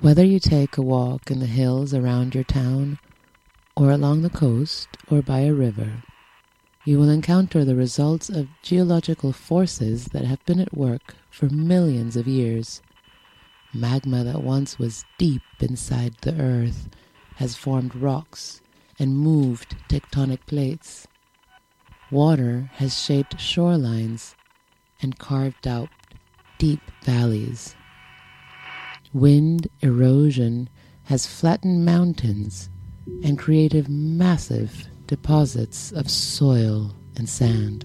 Whether you take a walk in the hills around your town, or along the coast, or by a river, you will encounter the results of geological forces that have been at work for millions of years. Magma that once was deep inside the earth has formed rocks and moved tectonic plates. Water has shaped shorelines and carved out deep valleys. Wind erosion has flattened mountains and created massive deposits of soil and sand.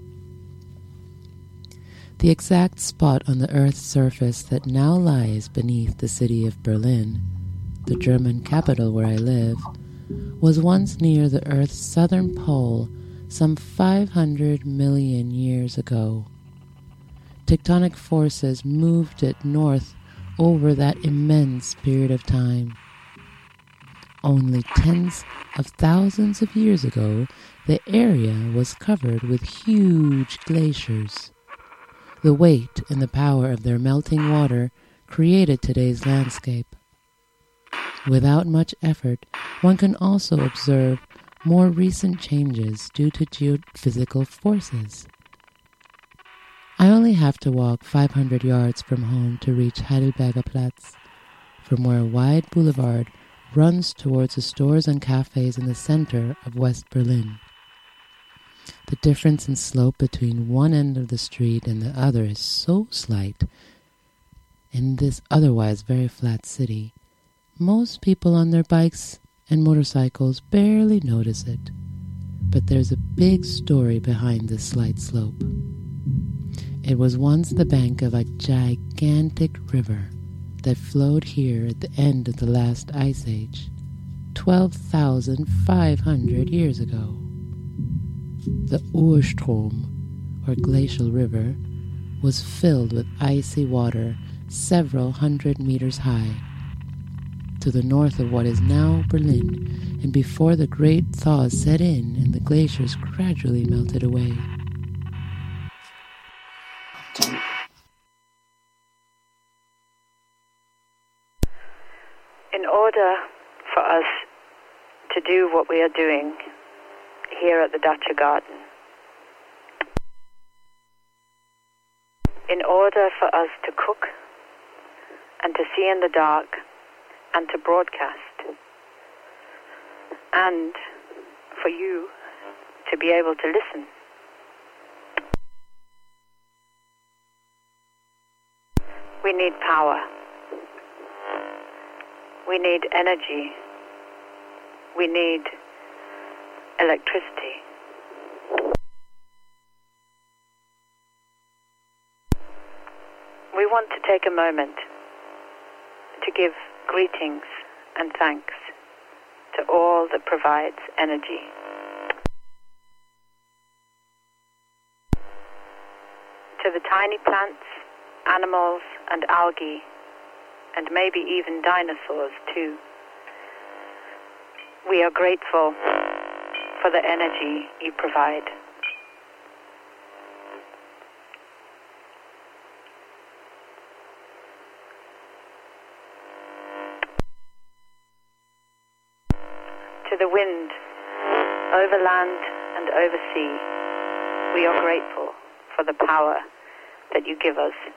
The exact spot on the Earth's surface that now lies beneath the city of Berlin, the German capital where I live, was once near the Earth's southern pole some 500 million years ago. Tectonic forces moved it north over that immense period of time. Only tens of thousands of years ago, the area was covered with huge glaciers. The weight and the power of their melting water created today's landscape. Without much effort, one can also observe more recent changes due to geophysical forces. I only have to walk 500 yards from home to reach Heidelberger Platz, from where a wide boulevard runs towards the stores and cafes in the center of West Berlin. The difference in slope between one end of the street and the other is so slight. In this otherwise very flat city, most people on their bikes and motorcycles barely notice it. But there's a big story behind this slight slope. It was once the bank of a gigantic river that flowed here at the end of the last ice age, 12,500 years ago. The Urstrom, or glacial river, was filled with icy water several hundred meters high. To the north of what is now Berlin, and before the great thaws set in and the glaciers gradually melted away. In order for us to do what we are doing here at the Dacha Garden, in order for us to cook and to see in the dark and to broadcast, and for you to be able to listen, we need power. We need energy. We need electricity. We want to take a moment to give greetings and thanks to all that provides energy. To the tiny plants, animals, and algae, and maybe even dinosaurs too. We are grateful for the energy you provide. To the wind, over land and over sea, we are grateful for the power that you give us.